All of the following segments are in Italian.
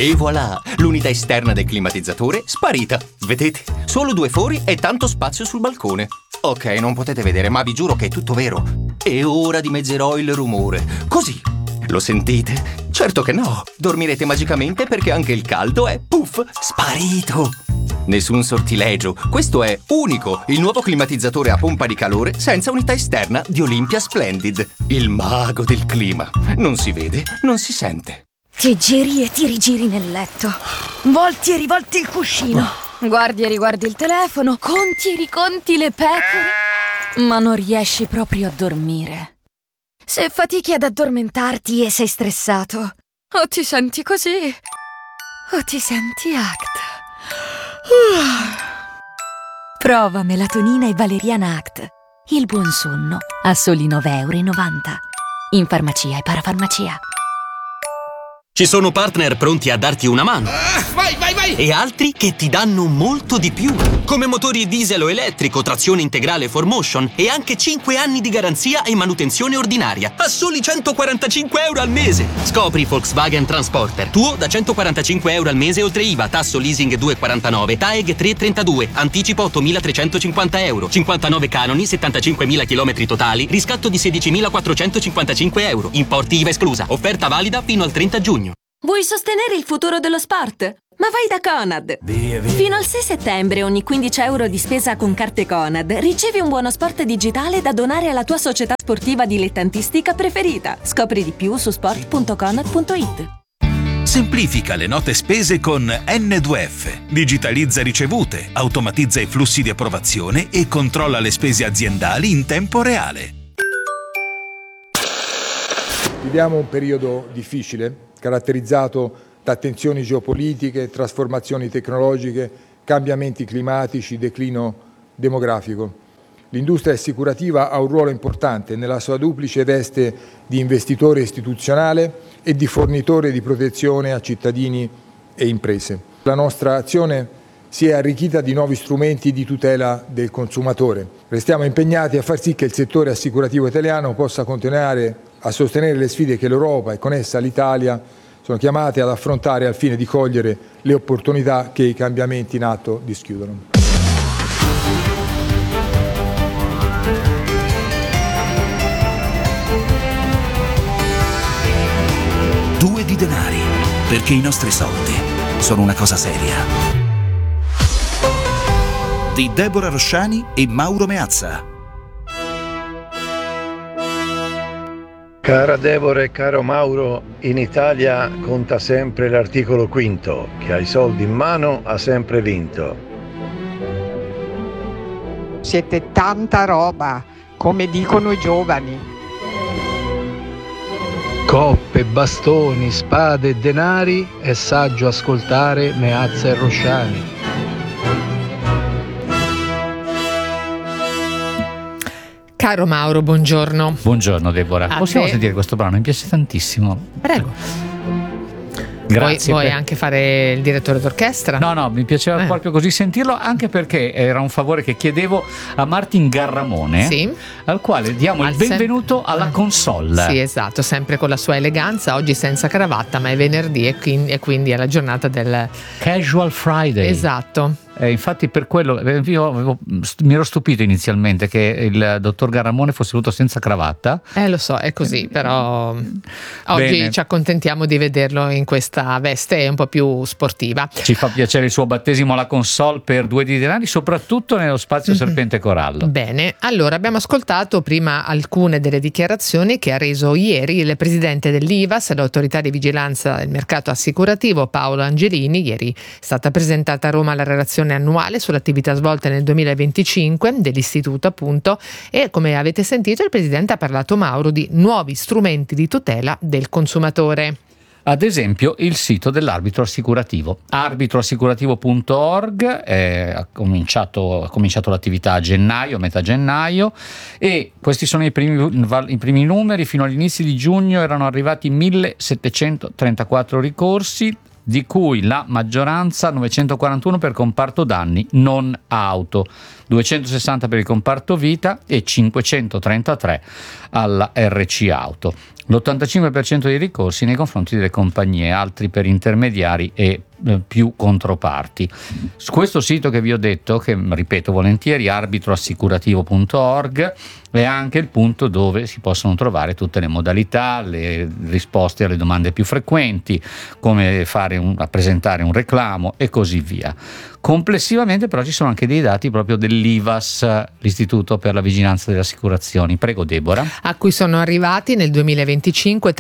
E voilà, l'unità esterna del climatizzatore sparita. Vedete? Solo 2 fori e tanto spazio sul balcone. Ok, non potete vedere, ma vi giuro che è tutto vero. E ora dimezzerò il rumore. Così. Lo sentite? Certo che no. Dormirete magicamente perché anche il caldo è, puff, sparito. Nessun sortilegio. Questo è unico, il nuovo climatizzatore a pompa di calore senza unità esterna di Olympia Splendid. Il mago del clima. Non si vede, non si sente. Ti giri e ti rigiri nel letto. Volti e rivolti il cuscino. Guardi e riguardi il telefono. Conti e riconti le pecore. Ma non riesci proprio a dormire. Se fatichi ad addormentarti e sei stressato, o ti senti così, o ti senti ACT. Prova melatonina e valeriana ACT. Il buon sonno a soli 9,90 €. In farmacia e parafarmacia. Ci sono partner pronti a darti una mano. Vai! E altri che ti danno molto di più. Come motori diesel o elettrico, trazione integrale 4Motion e anche 5 anni di garanzia e manutenzione ordinaria. A soli 145 € al mese. Scopri Volkswagen Transporter. Tuo da 145 € al mese oltre IVA, tasso leasing 2,49, TAEG 3,32, anticipo 8.350 €, 59 canoni, 75.000 km totali, riscatto di 16.455 €. Importi IVA esclusa. Offerta valida fino al 30 giugno. Vuoi sostenere il futuro dello sport? Ma vai da Conad! Fino al 6 settembre ogni 15 € di spesa con carte Conad ricevi un buono sport digitale da donare alla tua società sportiva dilettantistica preferita. Scopri di più su sport.conad.it. Semplifica le note spese con N2F. Digitalizza ricevute, automatizza i flussi di approvazione e controlla le spese aziendali in tempo reale. Viviamo un periodo difficile, caratterizzato da tensioni geopolitiche, trasformazioni tecnologiche, cambiamenti climatici, declino demografico. L'industria assicurativa ha un ruolo importante nella sua duplice veste di investitore istituzionale e di fornitore di protezione a cittadini e imprese. La nostra azione si è arricchita di nuovi strumenti di tutela del consumatore. Restiamo impegnati a far sì che il settore assicurativo italiano possa continuare a sostenere le sfide che l'Europa e con essa l'Italia sono chiamate ad affrontare al fine di cogliere le opportunità che i cambiamenti in atto dischiudono. Due di denari, perché i nostri soldi sono una cosa seria. Di Deborah Rosciani e Mauro Meazza. Cara Deborah e caro Mauro, in Italia conta sempre l'articolo 5, che ha i soldi in mano ha sempre vinto. Siete tanta roba, come dicono i giovani. Coppe, bastoni, spade e denari, è saggio ascoltare Meazza e Rosciani. Caro Mauro, buongiorno. Buongiorno Deborah. Possiamo sentire questo brano? Mi piace tantissimo. Prego. Grazie. Vuoi anche fare il direttore d'orchestra? No, mi piaceva proprio così sentirlo, anche perché era un favore che chiedevo a Martin Garramone, sì, al quale diamo il benvenuto alla console. Sì, esatto, sempre con la sua eleganza, oggi senza cravatta, ma è venerdì e quindi è la giornata del Casual Friday. Esatto. Infatti per quello io mi ero stupito inizialmente che il dottor Garramone fosse venuto senza cravatta. Lo so, è così, però oggi ci accontentiamo di vederlo in questa veste un po' più sportiva. Ci fa piacere il suo battesimo alla console per 2 di denari, soprattutto nello spazio Serpente Corallo. Bene, allora abbiamo ascoltato prima alcune delle dichiarazioni che ha reso ieri il presidente dell'IVASS, l'autorità di vigilanza del mercato assicurativo, Paolo Angelini. Ieri è stata presentata a Roma la relazione annuale sull'attività svolta nel 2025 dell'istituto, appunto, e come avete sentito il presidente ha parlato, Mauro, di nuovi strumenti di tutela del consumatore. Ad esempio il sito dell'arbitro assicurativo, arbitroassicurativo.org, ha cominciato l'attività a metà gennaio, e questi sono i primi numeri. Fino agli inizi di giugno erano arrivati 1734 ricorsi, di cui la maggioranza 941 per comparto danni non auto, 260 per il comparto vita e 533 alla RC Auto. L'85% dei ricorsi nei confronti delle compagnie, altri per intermediari e più controparti. Su questo sito che vi ho detto, che ripeto volentieri, arbitroassicurativo.org, è anche il punto dove si possono trovare tutte le modalità, le risposte alle domande più frequenti, come presentare un reclamo e così via. Complessivamente però ci sono anche dei dati proprio dell'IVAS, l'Istituto per la Vigilanza delle Assicurazioni. Prego Deborah. A cui sono arrivati nel 2025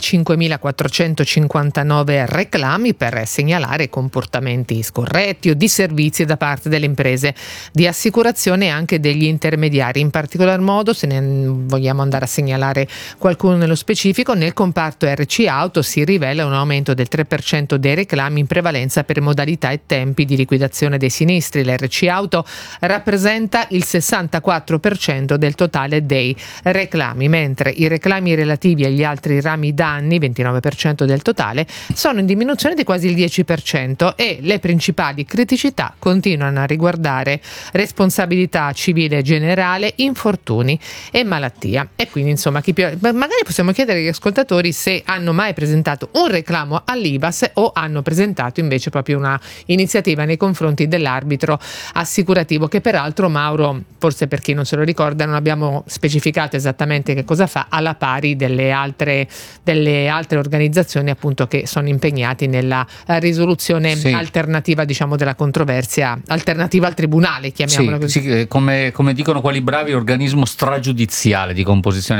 35.459 reclami per segnalare comportamenti scorretti o disservizi da parte delle imprese di assicurazione e anche degli intermediari. In particolar modo, se ne vogliamo andare a segnalare qualcuno nello specifico, nel comparto RC Auto si rivela un aumento del 3% dei reclami, in prevalenza per modalità e tempi di liquidazione dei sinistri. L'RC Auto rappresenta il 64% del totale dei reclami, mentre i reclami relativi agli altri rami danni, 29% del totale, sono in diminuzione di quasi il 10%, e le principali criticità continuano a riguardare responsabilità civile generale, infortuni e malattia. E quindi insomma magari possiamo chiedere agli ascoltatori se hanno mai presentato un reclamo all'IVAS o hanno presentato invece proprio una iniziativa nei confronti dell'arbitro assicurativo, che peraltro, Mauro, forse per chi non se lo ricorda, non abbiamo specificato esattamente che cosa fa, alla pari delle altre organizzazioni appunto che sono impegnati nella risoluzione alternativa, diciamo, della controversia, alternativa al tribunale, chiamiamola così. Sì, come dicono quelli bravi, organismo stragiudiziale di composizione